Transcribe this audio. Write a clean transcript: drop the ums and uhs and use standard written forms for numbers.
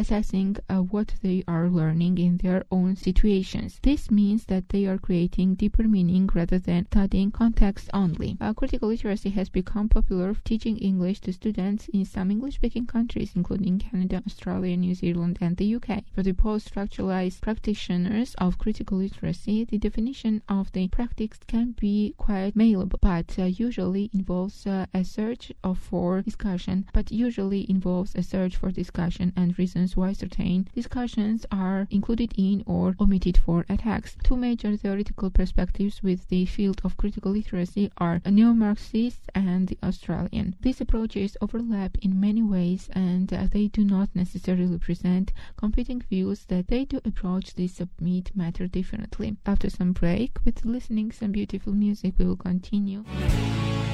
assessing what they are learning in their own situations. This means that they are creating deeper meaning rather than studying context only. Critical literacy has become popular teaching English to students in some English-speaking countries, including Canada, Australia, New Zealand, and the UK. For the post-structuralized practitioners of critical literacy, the definition of the practice can be quite malleable, but usually involves a search for discussion and reasons why certain discussions are included in or omitted for a text. Two major theoretical perspectives with the field of critical literacy are neo-Marxist and the Australian. These approaches overlap in many ways, and they do not necessarily present competing views that they do approach the subject matter differently. After some break, with listening some beautiful music, we will continue.